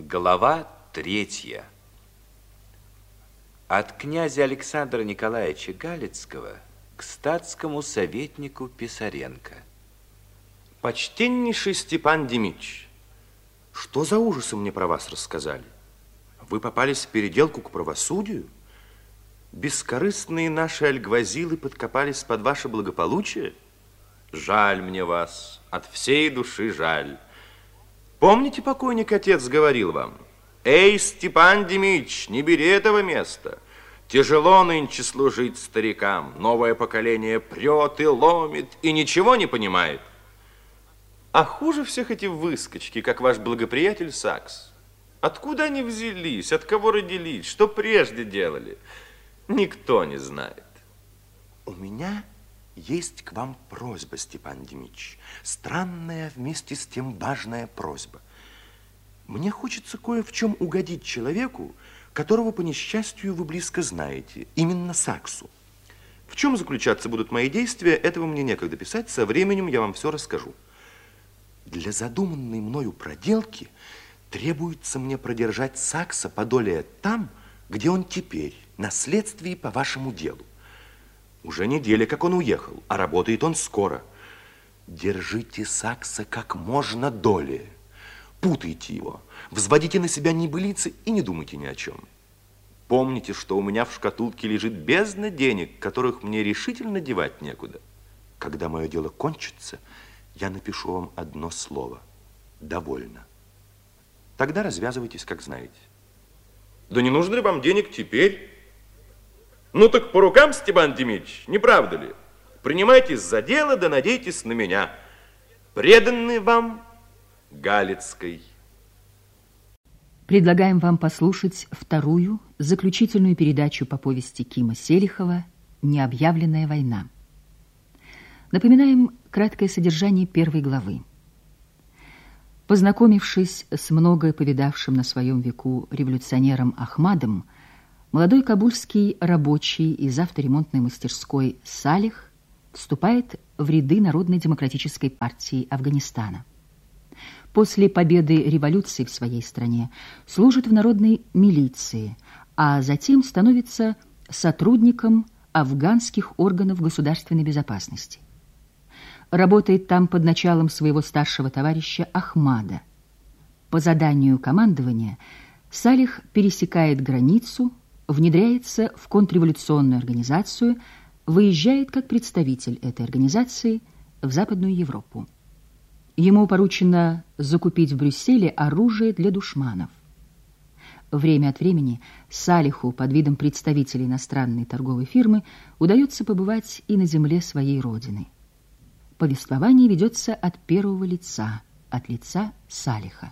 Глава 3. От князя Александра Николаевича Галицкого к статскому советнику Писаренко. Почтеннейший Степан Демидович, что за ужасы мне про вас рассказали? Вы попались в переделку к правосудию? Бескорыстные наши альгвазилы подкопались под ваше благополучие? Жаль мне вас, от всей души жаль. Помните, покойник отец говорил вам: «Эй, Степан Демидович, не бери этого места. Тяжело нынче служить старикам. Новое поколение прет и ломит, и ничего не понимает». А хуже всех эти выскочки, как ваш благоприятель Сакс. Откуда они взялись, от кого родились, что прежде делали, никто не знает. У меня есть к вам просьба, Степан Демидович. Странная, вместе с тем важная просьба. Мне хочется кое в чем угодить человеку, которого, по несчастью, вы близко знаете, именно Саксу. В чем заключаться будут мои действия, этого мне некогда писать, со временем я вам все расскажу. Для задуманной мною проделки требуется мне продержать Сакса подолее там, где он теперь, на следствии по вашему делу. Уже неделя, как он уехал, а работает он скоро. Держите Сакса как можно долее. Путайте его, взводите на себя небылицы и не думайте ни о чем. Помните, что у меня в шкатулке лежит бездна денег, которых мне решительно девать некуда. Когда мое дело кончится, я напишу вам одно слово: «Довольно». Тогда развязывайтесь, как знаете. Да не нужно ли вам денег теперь? Ну так по рукам, Степан Демидович, не правда ли? Принимайтесь за дело, да надейтесь на меня. Преданный вам Галицкой. Предлагаем вам послушать вторую, заключительную передачу по повести Кима Селихова «Необъявленная война». Напоминаем краткое содержание первой главы. Познакомившись с много повидавшим на своем веку революционером Ахмадом, молодой кабульский рабочий из авторемонтной мастерской Салих вступает в ряды Народной демократической партии Афганистана. После победы революции в своей стране служит в народной милиции, а затем становится сотрудником афганских органов государственной безопасности. Работает там под началом своего старшего товарища Ахмада. По заданию командования Салих пересекает границу, внедряется в контрреволюционную организацию, выезжает как представитель этой организации в Западную Европу. Ему поручено закупить в Брюсселе оружие для душманов. Время от времени Салиху под видом представителя иностранной торговой фирмы удается побывать и на земле своей родины. Повествование ведется от первого лица, от лица Салиха.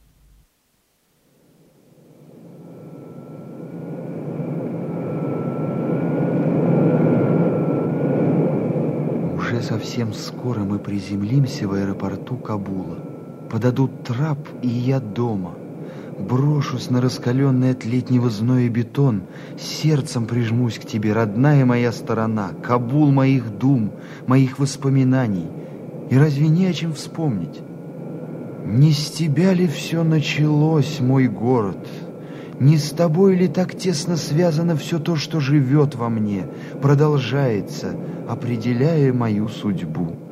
Уже совсем скоро мы приземлимся в аэропорту Кабула. Подадут трап, и я дома. Брошусь на раскаленный от летнего зноя бетон, сердцем прижмусь к тебе, родная моя сторона, Кабул моих дум, моих воспоминаний. И разве не о чем вспомнить? Не с тебя ли все началось, мой город? Не с тобой ли так тесно связано все то, что живет во мне, продолжается, определяя мою судьбу?